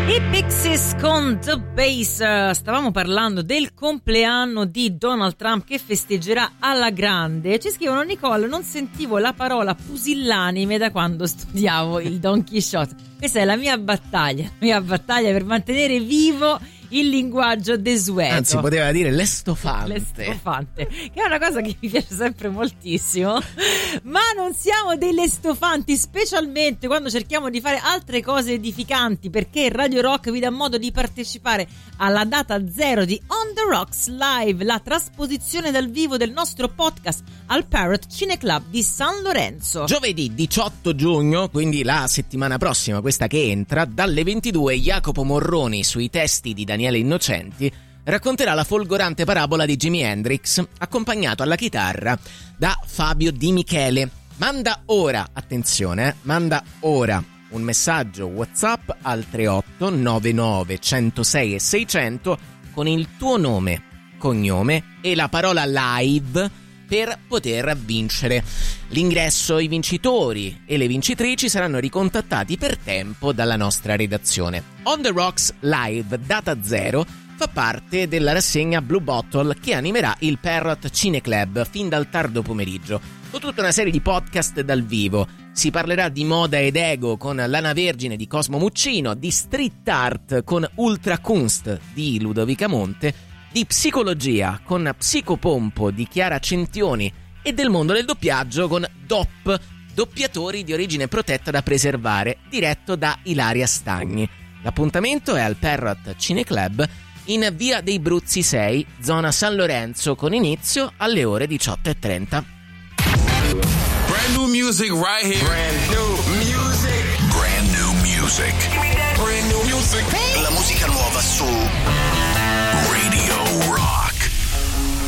I Pixies con The Bass. Stavamo parlando del compleanno di Donald Trump che festeggerà alla grande. Ci scrivono: Nicole, non sentivo la parola pusillanime da quando studiavo il Don Quixote. Questa è la mia battaglia per mantenere vivo il linguaggio desueto. Anzi, poteva dire l'estofante. L'estofante, che è una cosa che mi piace sempre moltissimo. Ma non siamo dei lestofanti, specialmente quando cerchiamo di fare altre cose edificanti, perché Radio Rock vi dà modo di partecipare alla data zero di On The Rocks Live, la trasposizione dal vivo del nostro podcast al Parrot Cineclub di San Lorenzo. Giovedì 18 giugno, quindi la settimana prossima, questa che entra, dalle 22 Jacopo Morroni sui testi di Daniele Innocenti racconterà la folgorante parabola di Jimi Hendrix, accompagnato alla chitarra da Fabio Di Michele. Manda ora un messaggio WhatsApp al 38 99 106 e 600 con il tuo nome, cognome e la parola live per poter vincere l'ingresso. I vincitori e le vincitrici saranno ricontattati per tempo dalla nostra redazione. On The Rocks Live data 0 fa parte della rassegna Blue Bottle che animerà il Parrot Cineclub fin dal tardo pomeriggio, con tutta una serie di podcast dal vivo. Si parlerà di moda ed ego con Lana Vergine di Cosmo Muccino, di street art con Ultra Kunst di Ludovica Monte, di psicologia con Psicopompo di Chiara Centioni e del mondo del doppiaggio con DOP, doppiatori di origine protetta da preservare, diretto da Ilaria Stagni. L'appuntamento è al Parrot Cineclub in via dei Bruzzi 6, zona San Lorenzo, con inizio alle ore 18:30. Brand new music right here. Brand new music.